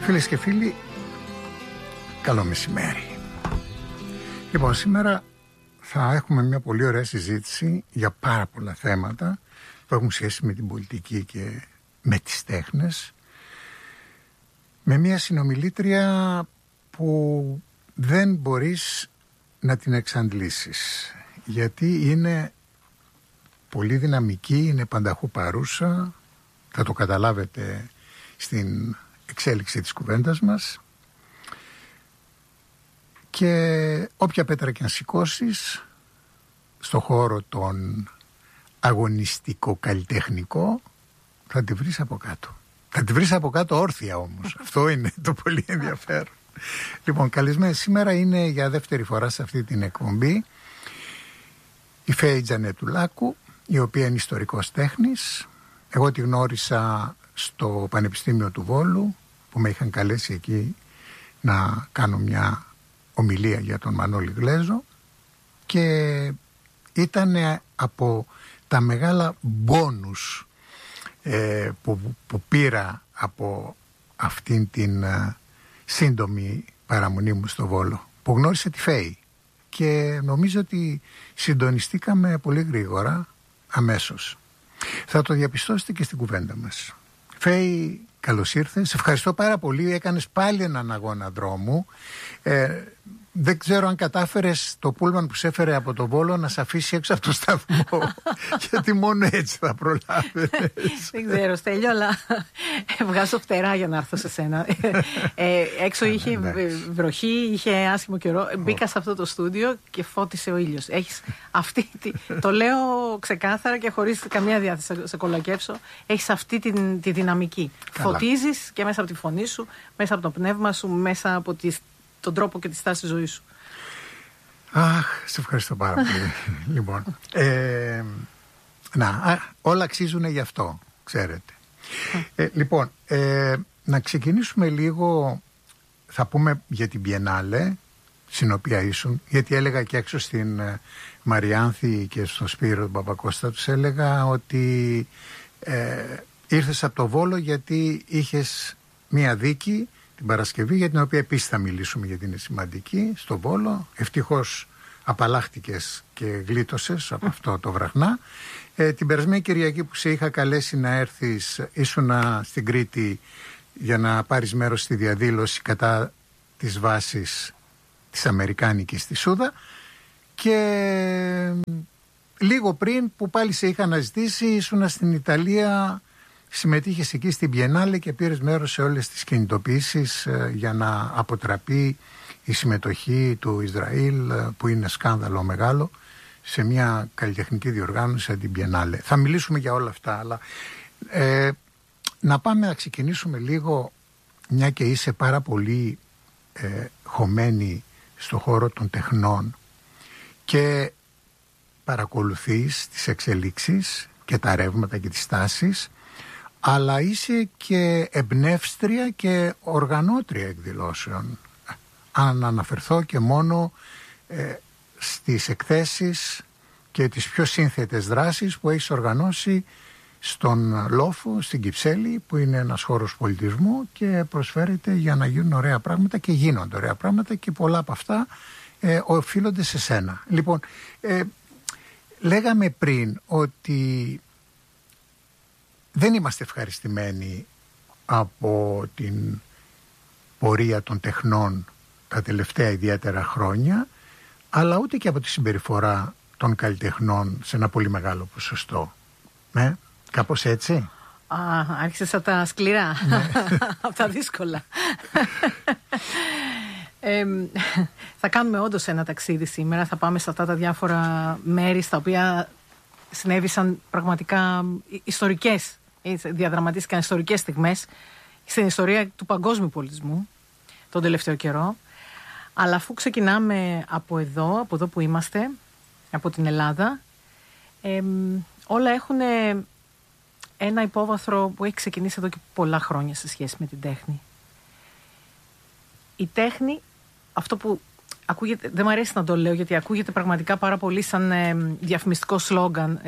Φίλες και φίλοι, καλό μεσημέρι. Λοιπόν, σήμερα θα έχουμε μια πολύ ωραία συζήτηση για πάρα πολλά θέματα που έχουν σχέση με την πολιτική και με τις τέχνες, με μια συνομιλήτρια που δεν μπορείς να την εξαντλήσεις, γιατί είναι πολύ δυναμική, είναι πανταχού παρούσα, θα το καταλάβετε στην εξέλιξη της κουβέντας μας, και όποια πέτρα και αν σηκώσεις στο χώρο τον αγωνιστικό-καλλιτεχνικό θα τη βρεις από κάτω. Θα τη βρεις από κάτω όρθια όμως. Αυτό είναι το πολύ ενδιαφέρον. Λοιπόν, καλεσμένη σήμερα είναι για δεύτερη φορά σε αυτή την εκπομπή η Φαίη Τζανετουλάκου, η οποία είναι ιστορικός τέχνης. Εγώ τη γνώρισα στο Πανεπιστήμιο του Βόλου, που με είχαν καλέσει εκεί να κάνω μια ομιλία για τον Μανώλη Γλέζο, και ήταν από τα μεγάλα μπόνους που πήρα από αυτήν την σύντομη παραμονή μου στο Βόλο, που γνώρισε τη Φαίη, και νομίζω ότι συντονιστήκαμε πολύ γρήγορα, αμέσως. Θα το διαπιστώσετε και στην κουβέντα μας. Φαίη, καλώς ήρθες. Σε ευχαριστώ πάρα πολύ. Έκανες πάλι έναν αγώνα δρόμου. Δεν ξέρω αν κατάφερες το πούλμαν που σε έφερε από το Βόλο να σε αφήσει έξω από το σταθμό, γιατί μόνο έτσι θα προλάβεις. Δεν ξέρω, Στέλιο, αλλά βγάζω φτερά για να έρθω σε σένα. Έξω είχε βροχή, είχε άσχημο καιρό. Μπήκα σε αυτό το στούντιο και φώτισε ο ήλιος. Έχεις αυτή το λέω ξεκάθαρα και χωρίς καμία διάθεση να σε κολακεύσω. Έχεις αυτή τη δυναμική. Καλά. Φωτίζεις και μέσα από τη φωνή σου, μέσα από το πνεύμα σου, μέσα από τον τρόπο και τη στάση της ζωής σου. Αχ, σε ευχαριστώ πάρα πολύ. Λοιπόν, όλα αξίζουν γι' αυτό, ξέρετε. Λοιπόν, να ξεκινήσουμε λίγο, θα πούμε για την Biennale, στην οποία ήσουν, γιατί έλεγα και έξω στην Μαριάνθη και στον Σπύρο τον Παπακώστα, τους έλεγα ότι ήρθες από το Βόλο γιατί είχες μία δίκη την Παρασκευή, για την οποία επίσης θα μιλήσουμε, γιατί είναι σημαντική, στο Βόλο. Ευτυχώς απαλλάχτηκες και γλίτωσες από αυτό το βραχνά. Την περασμένη Κυριακή που σε είχα καλέσει να έρθεις, ήσουνα στην Κρήτη για να πάρεις μέρος στη διαδήλωση κατά της βάσης της Αμερικάνικης στη Σούδα, και λίγο πριν που πάλι σε είχα αναζητήσει ήσουνα στην Ιταλία. Συμμετείχες εκεί στην Biennale και πήρες μέρος σε όλες τις κινητοποιήσεις για να αποτραπεί η συμμετοχή του Ισραήλ, που είναι σκάνδαλο μεγάλο, σε μια καλλιτεχνική διοργάνωση σαν την Biennale. Θα μιλήσουμε για όλα αυτά, αλλά να πάμε να ξεκινήσουμε λίγο, μια και είσαι πάρα πολύ χωμένη στο χώρο των τεχνών και παρακολουθείς τις εξελίξεις και τα ρεύματα και τις τάσεις, αλλά είσαι και εμπνεύστρια και οργανώτρια εκδηλώσεων. Αν αναφερθώ και μόνο στις εκθέσεις και τις πιο σύνθετες δράσεις που έχεις οργανώσει στον Λόφο, στην Κυψέλη, που είναι ένας χώρος πολιτισμού και προσφέρεται για να γίνουν ωραία πράγματα, και γίνονται ωραία πράγματα, και πολλά από αυτά οφείλονται σε σένα. Λοιπόν, λέγαμε πριν ότι δεν είμαστε ευχαριστημένοι από την πορεία των τεχνών τα τελευταία ιδιαίτερα χρόνια, αλλά ούτε και από τη συμπεριφορά των καλλιτεχνών σε ένα πολύ μεγάλο ποσοστό. Κάπως έτσι. Άρχισες από τα σκληρά, από τα δύσκολα. Θα κάνουμε όντως ένα ταξίδι σήμερα. Θα πάμε σε αυτά τα διάφορα μέρη στα οποία συνέβησαν πραγματικά ιστορικές, διαδραματίστηκαν ιστορικές στιγμές στην ιστορία του παγκόσμιου πολιτισμού τον τελευταίο καιρό. Αλλά αφού ξεκινάμε από εδώ που είμαστε, από την Ελλάδα, όλα έχουν ένα υπόβαθρο που έχει ξεκινήσει εδώ και πολλά χρόνια σε σχέση με την τέχνη. Η τέχνη, αυτό που ακούγεται, δεν μου αρέσει να το λέω γιατί ακούγεται πραγματικά πάρα πολύ σαν διαφημιστικό σλόγγαν,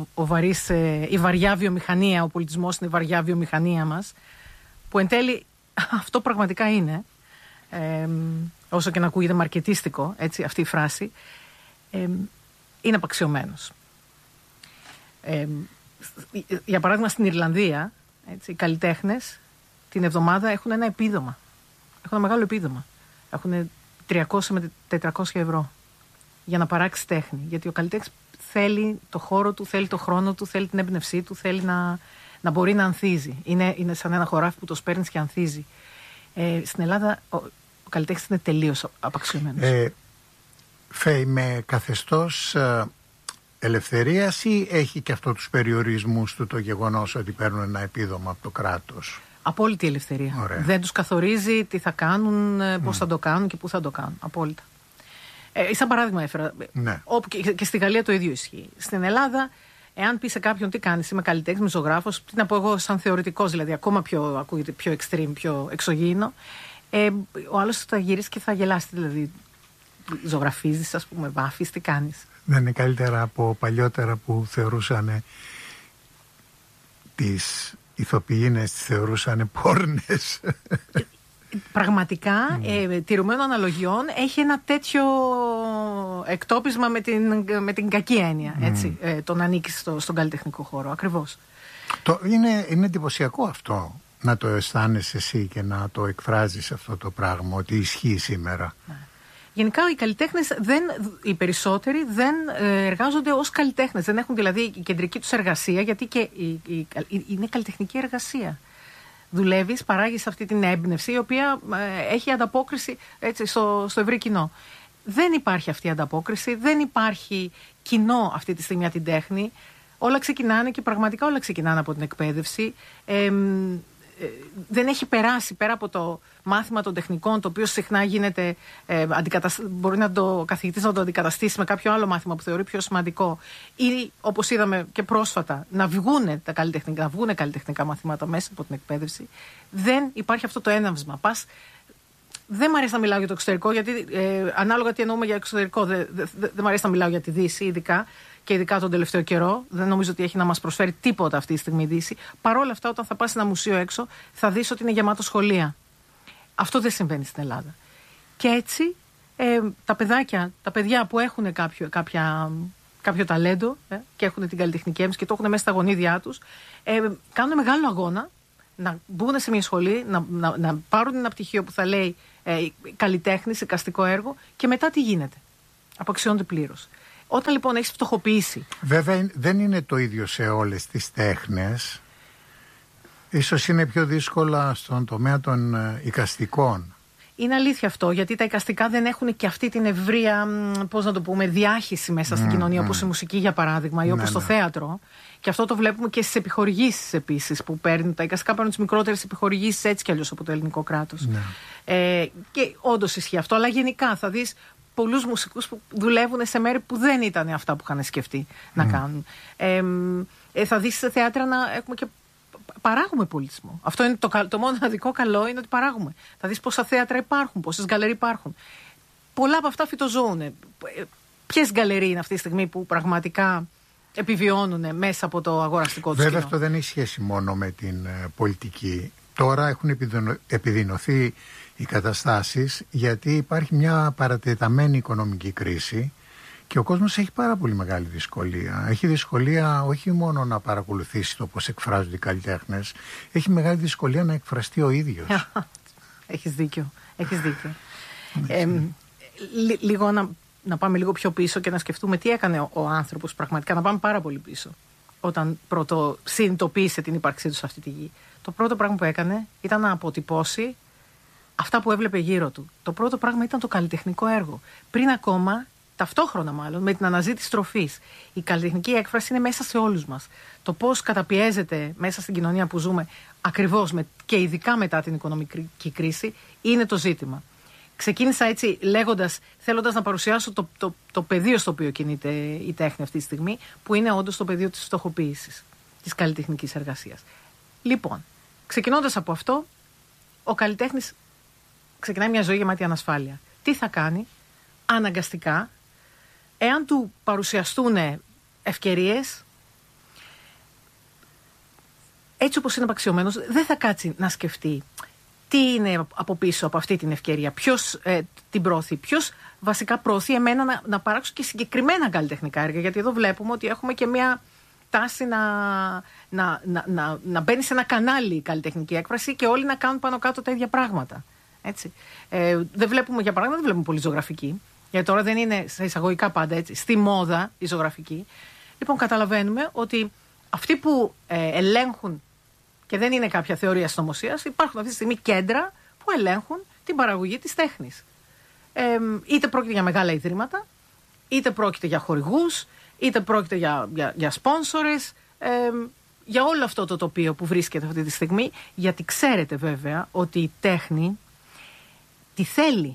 η βαριά βιομηχανία, ο πολιτισμός είναι η βαριά βιομηχανία μας, που εν τέλει αυτό πραγματικά είναι, όσο και να ακούγεται μαρκετίστικο, έτσι, αυτή η φράση, είναι απαξιωμένος. Για παράδειγμα, στην Ιρλανδία, έτσι, οι καλλιτέχνες την εβδομάδα έχουν ένα επίδομα. Έχουν ένα μεγάλο επίδομα. Έχουν 300 με 400 ευρώ για να παράξει τέχνη. Γιατί ο καλλιτέχνης θέλει το χώρο του, θέλει το χρόνο του, θέλει την έμπνευσή του, θέλει να μπορεί να ανθίζει. Είναι σαν ένα χωράφι που το σπέρνεις και ανθίζει. Στην Ελλάδα ο καλλιτέχνης είναι τελείως απαξιωμένος. Φαίει με καθεστώς ελευθερίας ή έχει και αυτό τους περιορισμούς του το γεγονός ότι παίρνουν ένα επίδομα από το κράτος? Απόλυτη ελευθερία. Ωραία. Δεν τους καθορίζει τι θα κάνουν, πώς θα το κάνουν και πού θα το κάνουν. Απόλυτα. Σαν παράδειγμα έφερα. Ναι. Όπου και στη Γαλλία το ίδιο ισχύει. Στην Ελλάδα, εάν πει σε κάποιον τι κάνεις, είμαι καλλιτέχνης, είμαι ζωγράφος, τι να πω εγώ σαν θεωρητικός, δηλαδή ακόμα πιο ακούγεται πιο extreme, πιο εξωγήινο, ο άλλος θα γυρίσει και θα γελάσει. Δηλαδή, ζωγραφίζεις, ας πούμε, βάφεις, τι κάνεις? Δεν είναι καλύτερα από παλιότερα που θεωρούσαν τις ηθοποιίνες, τις θεωρούσαν πόρνες? Πραγματικά, τηρουμένο αναλογιών, έχει ένα τέτοιο εκτόπισμα με την κακή έννοια, έτσι, το να ανήκεις στον καλλιτεχνικό χώρο, ακριβώς. Είναι εντυπωσιακό αυτό, να το αισθάνεσαι εσύ και να το εκφράζεις αυτό το πράγμα, ότι ισχύει σήμερα. Γενικά οι καλλιτέχνες, οι περισσότεροι δεν εργάζονται ως καλλιτέχνες. Δεν έχουν δηλαδή η κεντρική τους εργασία, γιατί και είναι καλλιτεχνική εργασία. Δουλεύεις, παράγεις αυτή την έμπνευση, η οποία έχει ανταπόκριση, έτσι, στο ευρύ κοινό. Δεν υπάρχει αυτή η ανταπόκριση, δεν υπάρχει κοινό αυτή τη στιγμή για την τέχνη. Όλα ξεκινάνε και πραγματικά όλα ξεκινάνε από την εκπαίδευση. Δεν έχει περάσει πέρα από το μάθημα των τεχνικών, το οποίο συχνά γίνεται, μπορεί ο καθηγητής να το αντικαταστήσει με κάποιο άλλο μάθημα που θεωρεί πιο σημαντικό, ή όπως είδαμε και πρόσφατα να βγουν καλλιτεχνικά μαθήματα μέσα από την εκπαίδευση. Δεν υπάρχει αυτό το έναυσμα. Δεν μου αρέσει να μιλάω για το εξωτερικό, γιατί ανάλογα τι εννοούμε για εξωτερικό, δεν μου αρέσει να μιλάω για τη Δύση, ειδικά τον τελευταίο καιρό. Δεν νομίζω ότι έχει να μας προσφέρει τίποτα αυτή τη στιγμή η Δύση. Παρ' όλα αυτά, όταν θα πας σε ένα μουσείο έξω, θα δεις ότι είναι γεμάτο σχολεία. Αυτό δεν συμβαίνει στην Ελλάδα. Και έτσι τα παιδιά που έχουν κάποιο ταλέντο και έχουν την καλλιτεχνική έμπνευση και το έχουν μέσα στα γονίδια τους, κάνουν μεγάλο αγώνα να μπουν σε μια σχολή, να πάρουν ένα πτυχίο που θα λέει καλλιτέχνης, εικαστικό έργο, και μετά τι γίνεται? Απαξιώνονται πλήρως. Όταν λοιπόν έχεις φτωχοποιήσει. Βέβαια δεν είναι το ίδιο σε όλες τις τέχνες. Ίσως είναι πιο δύσκολα στον τομέα των εικαστικών. Είναι αλήθεια αυτό, γιατί τα εικαστικά δεν έχουν και αυτή την ευρεία, πώς να το πούμε, διάχυση μέσα στην κοινωνία, όπως η μουσική για παράδειγμα, ή όπως το θέατρο. Και αυτό το βλέπουμε και στις επιχορηγήσεις επίσης, που παίρνουν τα εικαστικά, παίρνουν τις μικρότερες επιχορηγήσεις έτσι κι αλλιώς από το ελληνικό κράτος. Και όντως ισχύει αυτό, αλλά γενικά θα δεις πολλούς μουσικούς που δουλεύουν σε μέρη που δεν ήταν αυτά που είχαν σκεφτεί να κάνουν. Θα δεις σε θέατρα να έχουμε και παράγουμε πολιτισμό. Αυτό είναι το μοναδικό καλό, είναι ότι παράγουμε. Θα δεις πόσα θέατρα υπάρχουν, πόσες γκαλερί υπάρχουν. Πολλά από αυτά φυτοζώουν. Ποιες γκαλερί είναι αυτή τη στιγμή που πραγματικά επιβιώνουν μέσα από το αγοραστικό τους κοινό? Βέβαια αυτό δεν έχει σχέση μόνο με την πολιτική. Τώρα έχουν επιδεινωθεί οι καταστάσεις, γιατί υπάρχει μια παρατεταμένη οικονομική κρίση και ο κόσμος έχει πάρα πολύ μεγάλη δυσκολία. Έχει δυσκολία όχι μόνο να παρακολουθήσει το πώς εκφράζονται οι καλλιτέχνες, έχει μεγάλη δυσκολία να εκφραστεί ο ίδιος. Έχεις δίκιο. Λίγο να πάμε λίγο πιο πίσω και να σκεφτούμε τι έκανε ο άνθρωπος πραγματικά, να πάμε πάρα πολύ πίσω, όταν πρώτο συνειδητοποίησε την ύπαρξή του σε αυτή τη γη. Το πρώτο πράγμα που έκανε ήταν να αποτυπώσει αυτά που έβλεπε γύρω του. Το πρώτο πράγμα ήταν το καλλιτεχνικό έργο. Πριν ακόμα, ταυτόχρονα μάλλον, με την αναζήτηση τροφής. Η καλλιτεχνική έκφραση είναι μέσα σε όλους μας. Το πώς καταπιέζεται μέσα στην κοινωνία που ζούμε, ακριβώς και ειδικά μετά την οικονομική κρίση, είναι το ζήτημα. Ξεκίνησα έτσι θέλοντας να παρουσιάσω το πεδίο στο οποίο κινείται η τέχνη αυτή τη στιγμή, που είναι όντως το πεδίο της φτωχοποίησης, της καλλιτεχνικής εργασίας. Λοιπόν, ξεκινώντας από αυτό, ο καλλιτέχνης ξεκινάει μια ζωή γεμάτη ανασφάλεια. Τι θα κάνει? Αναγκαστικά, εάν του παρουσιαστούν ευκαιρίες, έτσι όπως είναι απαξιωμένος, δεν θα κάτσει να σκεφτεί τι είναι από πίσω από αυτή την ευκαιρία, ποιος την προωθεί, ποιος βασικά προωθεί εμένα να παράξω και συγκεκριμένα καλλιτεχνικά έργα, γιατί εδώ βλέπουμε ότι έχουμε και μια τάση να μπαίνει σε ένα κανάλι η καλλιτεχνική έκφραση και όλοι να κάνουν πάνω κάτω τα ίδια πράγματα. Έτσι. Δεν βλέπουμε, για παράδειγμα, δεν βλέπουμε πολύ ζωγραφική, γιατί τώρα δεν είναι σε εισαγωγικά πάντα έτσι, στη μόδα η ζωγραφική. Λοιπόν, καταλαβαίνουμε ότι αυτοί που ελέγχουν, και δεν είναι κάποια θεωρία συνωμοσίας, υπάρχουν αυτή τη στιγμή κέντρα που ελέγχουν την παραγωγή της τέχνης. Είτε πρόκειται για μεγάλα ιδρύματα, είτε πρόκειται για χορηγούς, είτε πρόκειται για σπόνσορες, για όλο αυτό το τοπίο που βρίσκεται αυτή τη στιγμή, γιατί ξέρετε βέβαια ότι η τέχνη τη θέλει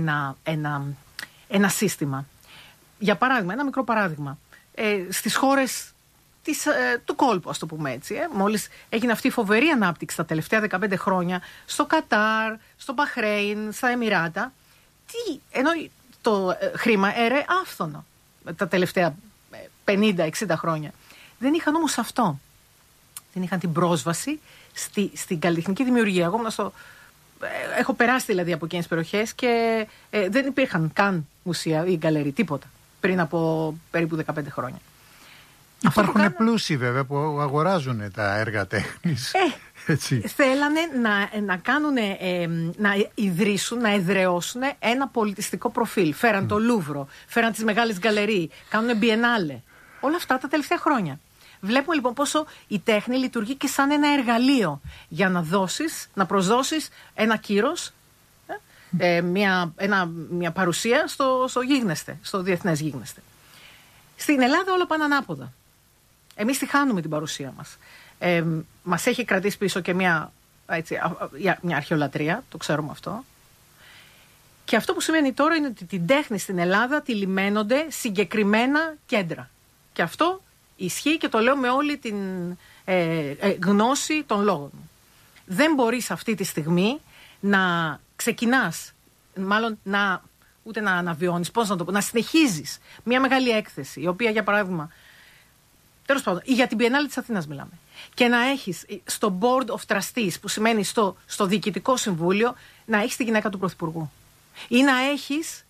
ένα σύστημα. Για παράδειγμα, ένα μικρό παράδειγμα. Στις χώρες του κόλπου, ας το πούμε έτσι, μόλις έγινε αυτή η φοβερή ανάπτυξη τα τελευταία 15 χρόνια στο Κατάρ, στο Μπαχρέιν, στα Εμιράτα, ενώ το χρήμα έρε άφθονο τα τελευταία 50-60 χρόνια. Δεν είχαν όμως αυτό. Δεν είχαν την πρόσβαση στην καλλιτεχνική δημιουργία. Εγώ έχω περάσει δηλαδή από εκείνες τις περιοχές και δεν υπήρχαν καν μουσεία ή γκαλερί, τίποτα, πριν από περίπου 15 χρόνια. Υπάρχουν πλούσιοι βέβαια που αγοράζουν τα έργα τέχνης. Θέλανε να ιδρύσουν, να εδραιώσουν ένα πολιτιστικό προφίλ. Φέραν το Λούβρο, φέραν τις μεγάλες γκαλερί, κάνουν μπιενάλε. Όλα αυτά τα τελευταία χρόνια. Βλέπουμε λοιπόν πόσο η τέχνη λειτουργεί και σαν ένα εργαλείο για να προσδώσεις ένα κύρος, μια παρουσία στο γίγνεσθε, στο διεθνές γίγνεσθε. Στην Ελλάδα όλα πάνε ανάποδα. Εμείς τη χάνουμε την παρουσία μας. Μας έχει κρατήσει πίσω και μια αρχαιολατρεία, το ξέρουμε αυτό. Και αυτό που σημαίνει τώρα είναι ότι την τέχνη στην Ελλάδα τη λιμένονται συγκεκριμένα κέντρα. Και αυτό ισχύει και το λέω με όλη την γνώση των λόγων μου. Δεν μπορείς αυτή τη στιγμή να ξεκινάς, μάλλον ούτε να αναβιώνεις, πώς να το πω, να συνεχίζεις μια μεγάλη έκθεση, η οποία για παράδειγμα, τέλος πάντων, για την Biennale της Αθήνας μιλάμε, και να έχεις στο Board of Trustees, που σημαίνει στο Διοικητικό Συμβούλιο, να έχεις τη γυναίκα του Πρωθυπουργού. Ή να έχεις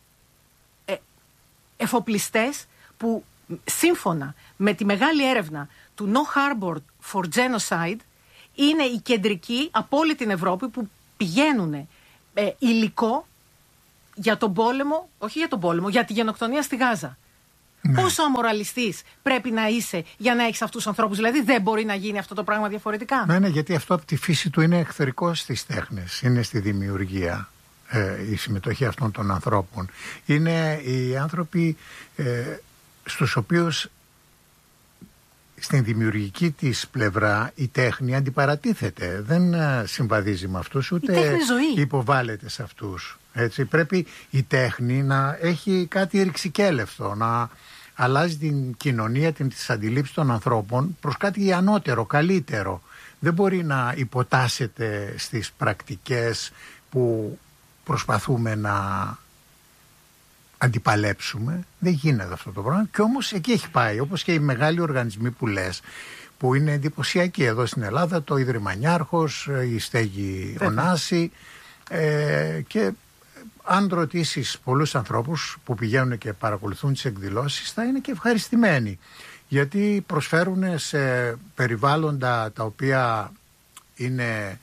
εφοπλιστές που σύμφωνα με τη μεγάλη έρευνα του No Harbor for Genocide είναι οι κεντρικοί από όλη την Ευρώπη που πηγαίνουν υλικό για τον πόλεμο, όχι για τον πόλεμο, για τη γενοκτονία στη Γάζα. Ναι. Πόσο αμοραλιστής πρέπει να είσαι για να έχεις αυτούς τους ανθρώπους? Δηλαδή δεν μπορεί να γίνει αυτό το πράγμα διαφορετικά. Ναι, γιατί αυτό από τη φύση του είναι εχθρικό στις τέχνες, είναι στη δημιουργία. Η συμμετοχή αυτών των ανθρώπων είναι οι άνθρωποι στους οποίους στην δημιουργική της πλευρά η τέχνη αντιπαρατίθεται, δεν συμβαδίζει με αυτούς, ούτε υποβάλλεται σε αυτούς. Έτσι, πρέπει η τέχνη να έχει κάτι ρηξικέλευτο, να αλλάζει την κοινωνία, τις αντιλήψεις των ανθρώπων προς κάτι ανώτερο, καλύτερο. Δεν μπορεί να υποτάσσεται στις πρακτικές που προσπαθούμε να αντιπαλέψουμε. Δεν γίνεται αυτό το πράγμα. Και όμως εκεί έχει πάει, όπως και οι μεγάλοι οργανισμοί που λες, που είναι εντυπωσιακοί εδώ στην Ελλάδα, το Ίδρυμα Νιάρχος, η Στέγη Ωνάση, και αν ρωτήσεις πολλούς ανθρώπους που πηγαίνουν και παρακολουθούν τις εκδηλώσεις, θα είναι και ευχαριστημένοι, γιατί προσφέρουν σε περιβάλλοντα τα οποία είναι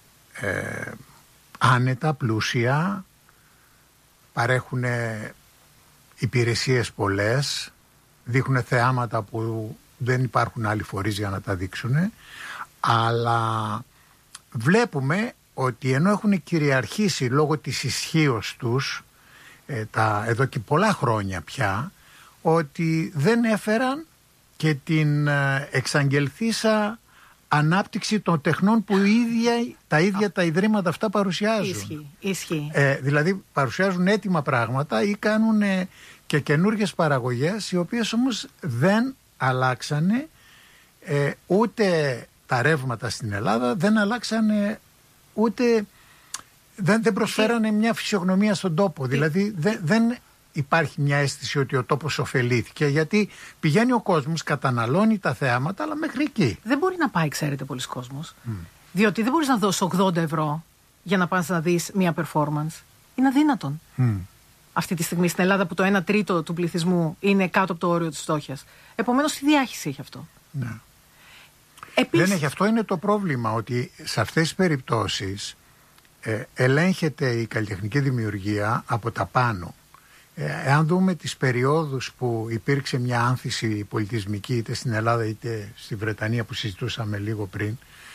άνετα, πλούσια, παρέχουν υπηρεσίες πολλές, δείχνουν θεάματα που δεν υπάρχουν άλλοι φορείς για να τα δείξουν, αλλά βλέπουμε ότι ενώ έχουν κυριαρχήσει λόγω της ισχύως τους εδώ και πολλά χρόνια πια, ότι δεν έφεραν και την εξαγγελθήσα ανάπτυξη των τεχνών που τα ίδια τα ιδρύματα αυτά παρουσιάζουν. Ισχύει. Δηλαδή παρουσιάζουν έτοιμα πράγματα ή κάνουν και καινούργιες παραγωγές, οι οποίες όμως δεν αλλάξανε ούτε τα ρεύματα στην Ελλάδα, δεν αλλάξανε ούτε, δεν προσφέρανε μια φυσιογνωμία στον τόπο. Δηλαδή δεν υπάρχει μια αίσθηση ότι ο τόπος ωφελήθηκε, γιατί πηγαίνει ο κόσμος, καταναλώνει τα θεάματα, αλλά μέχρι εκεί. Δεν μπορεί να πάει, ξέρετε, πολλοί κόσμος. Διότι δεν μπορείς να δώσεις 80 ευρώ για να πας να δεις μία performance. Είναι αδύνατον. Αυτή τη στιγμή στην Ελλάδα που το 1/3 του πληθυσμού είναι κάτω από το όριο της φτώχειας. Επομένως, τι διάχυση έχει αυτό. Ναι. Επίσης, δεν έχει, αυτό είναι το πρόβλημα, ότι σε αυτές τις περιπτώσεις ελέγχεται η καλλιτεχνική δημιουργία από τα πάνω. Εάν δούμε τις περιόδους που υπήρξε μια άνθηση πολιτισμική είτε στην Ελλάδα είτε στη Βρετανία που συζητούσαμε λίγο πριν,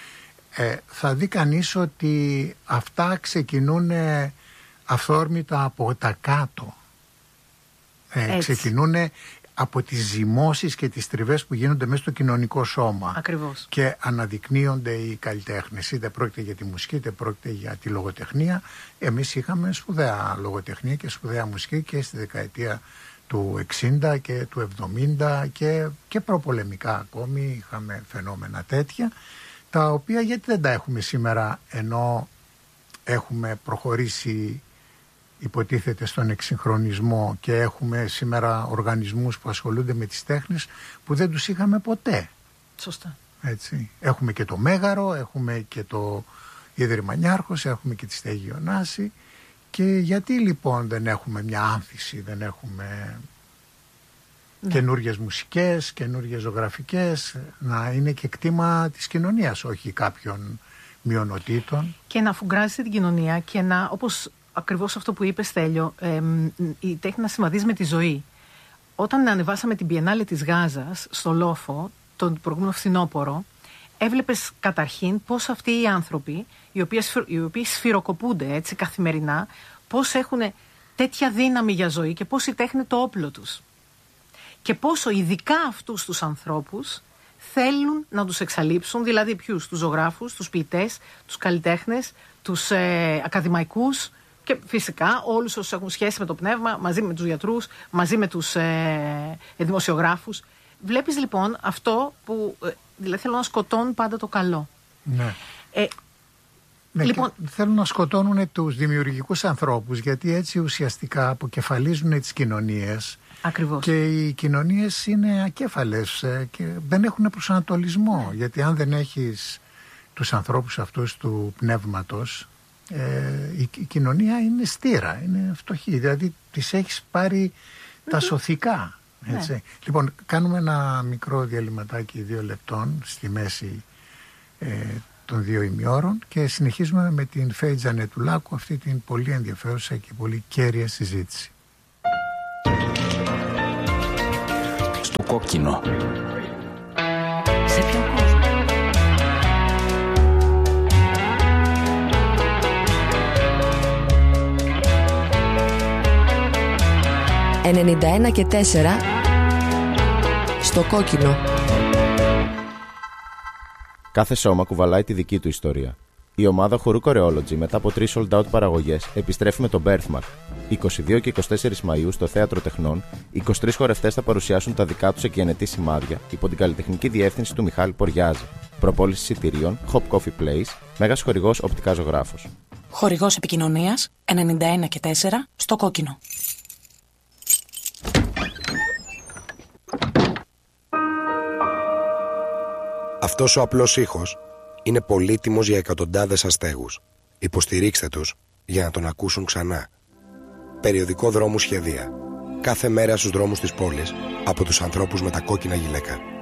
θα δει κανείς ότι αυτά ξεκινούν αυθόρμητα από τα κάτω. Ξεκινούν από τις ζυμώσεις και τις τριβές που γίνονται μέσα στο κοινωνικό σώμα. Ακριβώς. Και αναδεικνύονται οι καλλιτέχνες. Είτε πρόκειται για τη μουσική, είτε πρόκειται για τη λογοτεχνία. Εμείς είχαμε σπουδαία λογοτεχνία και σπουδαία μουσική και στη δεκαετία του 60 και του 70 και προπολεμικά ακόμη είχαμε φαινόμενα τέτοια, τα οποία γιατί δεν τα έχουμε σήμερα, ενώ έχουμε προχωρήσει υποτίθεται στον εξυγχρονισμό και έχουμε σήμερα οργανισμούς που ασχολούνται με τις τέχνες που δεν τους είχαμε ποτέ. Σωστά. Έτσι. Έχουμε και το Μέγαρο, έχουμε και το Ίδρυμα Νιάρχος, έχουμε και τη Στέγη Ωνάση. Και γιατί λοιπόν δεν έχουμε μια άνθηση, δεν έχουμε καινούριες μουσικές, καινούριες ζωγραφικές, να είναι και κτήμα της κοινωνίας, όχι κάποιων μειονοτήτων. Και να αφουγκράζεται την κοινωνία και να, όπως ακριβώς αυτό που είπες, Στέλιο, η τέχνη να συμβαδίζει με τη ζωή. Όταν ανεβάσαμε την Biennale της Γάζας στο Λόφο, τον προηγούμενο φθινόπωρο, έβλεπες καταρχήν πώς αυτοί οι άνθρωποι, οι οποίοι σφυροκοπούνται έτσι καθημερινά, πώς έχουν τέτοια δύναμη για ζωή και πώς η τέχνη είναι το όπλο τους. Και πόσο ειδικά αυτούς τους ανθρώπους θέλουν να τους εξαλείψουν, δηλαδή ποιους? Τους ζωγράφους, τους ποιητές, τους καλλιτέχνες, τους ακαδημαϊκούς και φυσικά όλους όσους έχουν σχέση με το πνεύμα, μαζί με τους γιατρούς, μαζί με τους δημοσιογράφους. Βλέπεις λοιπόν αυτό που δηλαδή θέλουν να σκοτώνουν πάντα το καλό. Ναι. Λοιπόν, θέλουν να σκοτώνουν τους δημιουργικούς ανθρώπους, γιατί έτσι ουσιαστικά αποκεφαλίζουν τις κοινωνίες. Ακριβώς. Και οι κοινωνίες είναι ακέφαλες και δεν έχουν προσανατολισμό. Γιατί αν δεν έχεις τους ανθρώπους αυτούς του πνεύματος, η κοινωνία είναι στήρα, είναι φτωχή. Δηλαδή τις έχεις πάρει τα σωθικά. Έτσι. Ναι. Λοιπόν, κάνουμε ένα μικρό διαλυματάκι 2 λεπτών στη μέση των 2 ημιώρων και συνεχίζουμε με την Φέη Τζανετουλάκου αυτή την πολύ ενδιαφέρουσα και πολύ κέρια συζήτηση. Στο κόκκινο. Σε ποιον κόσμο? «91 και 4» στο κόκκινο. Κάθε σώμα κουβαλάει τη δική του ιστορία. Η ομάδα χορού Choreology μετά από 3 sold out παραγωγές επιστρέφει με τον Birthmark. 22 και 24 Μαΐου στο Θέατρο Τεχνών, 23 χορευτές θα παρουσιάσουν τα δικά τους εκγενετή σημάδια υπό την καλλιτεχνική διεύθυνση του Μιχάλη Ποριάζη. Προπόληση εισιτηρίων Hop Coffee Place, μέγας χορηγός Οπτικά Ζωγράφος. Χορηγός επικοινωνίας 91 και 4 στο κόκκινο. Αυτός ο απλός ήχος είναι πολύτιμος για εκατοντάδες αστέγους. Υποστηρίξτε τους για να τον ακούσουν ξανά. Περιοδικό Δρόμου Σχεδία. Κάθε μέρα στους δρόμους της πόλης από τους ανθρώπους με τα κόκκινα γυλαίκα.